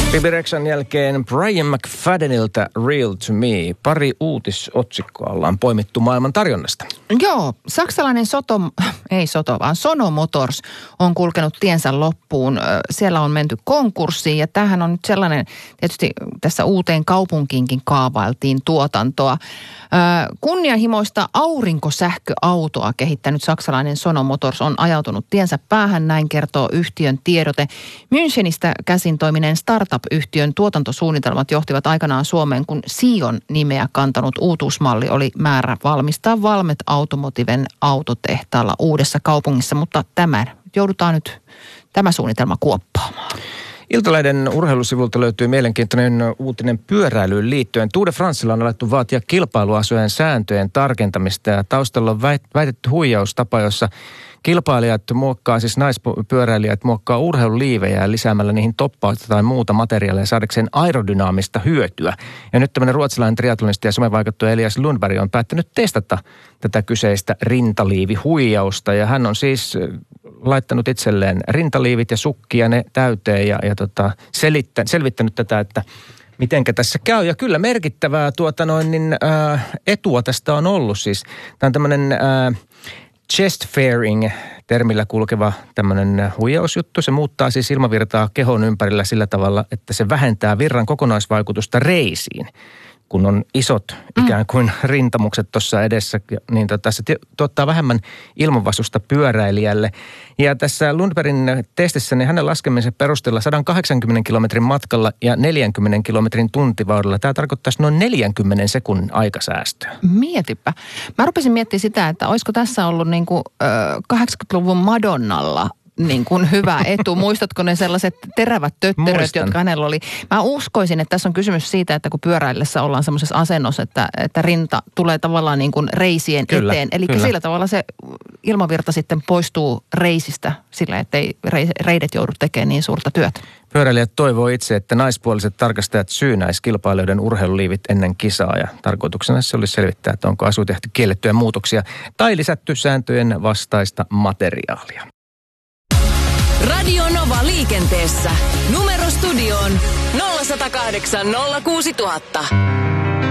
Bibi Rexhan jälkeen Brian McFaddenilta Real to Me. Pari uutisotsikkoa ollaan poimittu maailman tarjonnasta. Joo, saksalainen Sono Motors on kulkenut tiensä loppuun. Siellä on menty konkurssiin ja tämähän on nyt sellainen, tietysti tässä uuteen kaupunkiinkin kaavailtiin tuotantoa. Kunnianhimoista aurinkosähköautoa kehittänyt saksalainen Sono Motors on ajautunut tiensä päähän, näin kertoo yhtiön tiedote. Münchenistä käsin toimineen startup-yhtiön tuotantosuunnitelmat johtivat aikanaan Suomeen, kun Sion nimeä kantanut uutuusmalli oli määrä valmistaa Valmet Automotiven autotehtaalla Uudessa kaupungissa, mutta joudutaan nyt tämä suunnitelma kuoppaamaan. Iltalehden urheilusivulta löytyy mielenkiintoinen uutinen pyöräilyyn liittyen. Tour de Francella on alettu vaatia kilpailuasojen sääntöjen tarkentamista ja taustalla on väitetty huijaustapa, jossa kilpailijat muokkaa, siis naispyöräilijät muokkaa urheiluliivejä lisäämällä niihin toppausta tai muuta materiaalia saadakseen aerodynaamista hyötyä. Ja nyt tämmöinen ruotsalainen triatlonisti ja somevaikuttaja Elias Lundberg on päättänyt testata tätä kyseistä rintaliivihuijausta. Ja hän on siis laittanut itselleen rintaliivit ja sukkia ne täyteen ja selvittänyt tätä, että mitenkä tässä käy. Ja kyllä merkittävää etua tästä on ollut. Siis tämä on tämmöinen chest fairing termillä kulkeva tämmöinen huijausjuttu. Se muuttaa siis ilmavirtaa kehon ympärillä sillä tavalla, että se vähentää virran kokonaisvaikutusta reisiin. Kun on isot ikään kuin rintamukset tuossa edessä, niin se tuottaa vähemmän ilmanvastusta pyöräilijälle. Ja tässä Lundbergin testissä niin hänen laskemisen perusteella 180 kilometrin matkalla ja 40 kilometrin tuntivauhdilla. Tämä tarkoittaisi noin 40 sekunnin aikasäästöä. Mietipä. Mä rupesin miettimään sitä, että olisiko tässä ollut niin kuin 80-luvun Madonnalla niin kuin hyvä etu. Muistatko ne sellaiset terävät tötteröt, jotka hänellä oli? Mä uskoisin, että tässä on kysymys siitä, että kun pyöräillessä ollaan semmoisessa asennossa, että rinta tulee tavallaan niin kuin reisien eteen. Eli sillä tavalla se ilmavirta sitten poistuu reisistä sillä, ettei reidet joudu tekemään niin suurta työtä. Pyöräilijät toivoo itse, että naispuoliset tarkastajat syynäis kilpailijoiden urheiluliivit ennen kisaa ja tarkoituksena se olisi selvittää, että onko asu tehty kiellettyjä muutoksia tai lisätty sääntöjen vastaista materiaalia. Radio Nova liikenteessä. Numero studioon 0108 06000.